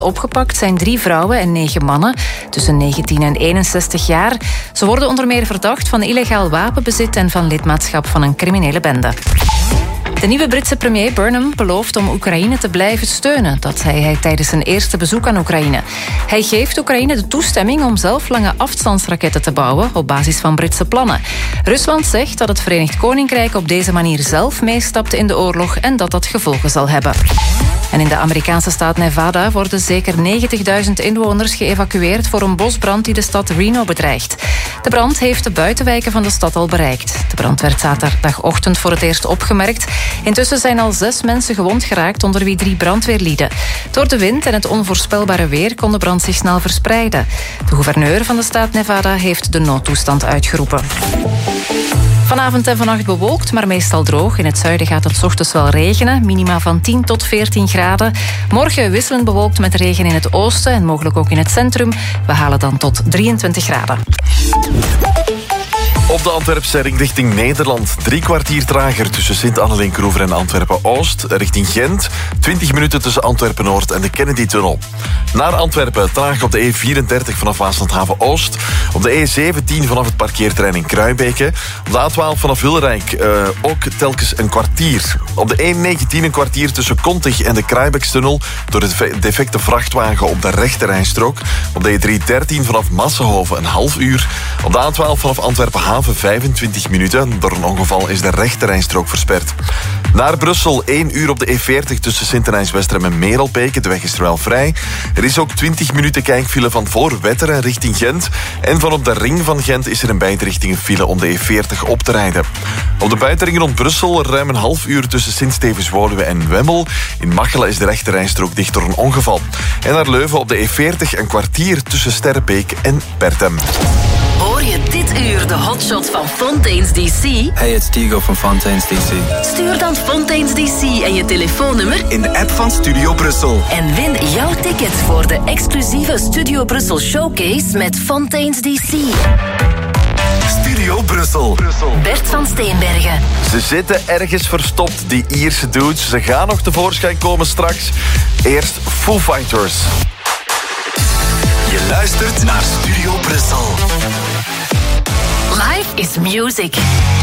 Opgepakt zijn 3 vrouwen en 9 mannen tussen 19 en 61 jaar. Ze worden onder meer verdacht van illegaal wapenbezit en van lidmaatschap van een criminele bende. De nieuwe Britse premier Burnham belooft om Oekraïne te blijven steunen. Dat zei hij tijdens zijn eerste bezoek aan Oekraïne. Hij geeft Oekraïne de toestemming om zelf lange afstandsraketten te bouwen op basis van Britse plannen. Rusland zegt dat het Verenigd Koninkrijk op deze manier zelf meestapt in de oorlog en dat dat gevolgen zal hebben. En in de Amerikaanse staat Nevada worden zeker 90.000 inwoners geëvacueerd voor een bosbrand die de stad Reno bedreigt. De brand heeft de buitenwijken van de stad al bereikt. De brand werd zaterdagochtend voor het eerst opgemerkt. Intussen zijn al 6 mensen gewond geraakt, onder wie 3 brandweerlieden. Door de wind en het onvoorspelbare weer kon de brand zich snel verspreiden. De gouverneur van de staat Nevada heeft de noodtoestand uitgeroepen. Vanavond en vannacht bewolkt, maar meestal droog. In het zuiden gaat het 's ochtends wel regenen. Minima van 10 tot 14 graden. Morgen wisselend bewolkt met regen in het oosten en mogelijk ook in het centrum. We halen dan tot 23 graden. Op de Antwerpse ring richting Nederland. 3 kwartier trager tussen Sint-Annelien-Kroever en Antwerpen-Oost. Richting Gent. 20 minuten tussen Antwerpen-Noord en de Kennedy-tunnel. Naar Antwerpen traag op de E34 vanaf Waaslandhaven-Oost. Op de E17 vanaf het parkeerterrein in Kruibeke. Op de A12 vanaf Wilrijk ook telkens een kwartier. Op de E19 een kwartier tussen Kontig en de Kruibekstunnel door de defecte vrachtwagen op de rechterrijstrook. Op de E313 vanaf Massenhoven een half uur. Op de A12 vanaf Antwerpen-Haven 25 minuten. Door een ongeval is de rechterrijstrook versperd. Naar Brussel 1 uur op de E40 tussen Sint-Anijs-Westerem en Merelbeke. De weg is er wel vrij. Er is ook 20 minuten kijkfile van voor Wetteren richting Gent. En van op de ring van Gent is er in beide richtingen file om de E40 op te rijden. Op de buitenring rond Brussel ruim een half uur tussen Sint-Stevens-Woluwe en Wemmel. In Machelen is de rechterrijstrook dicht door een ongeval. En naar Leuven op de E40 een kwartier tussen Sterrebeek en Bertem. Hoor je dit uur de hotshot van Fontaine's DC? Hey, it's Diego van Fontaine's DC. Stuur dan Fontaine's DC en je telefoonnummer in de app van Studio Brussel. En win jouw ticket voor de exclusieve Studio Brussel Showcase met Fontaine's DC. Studio Brussel. Bert van Steenbergen. Ze zitten ergens verstopt, die Ierse dudes. Ze gaan nog tevoorschijn komen straks. Eerst Foo Fighters. Je luistert naar Studio Brussel. Life is music.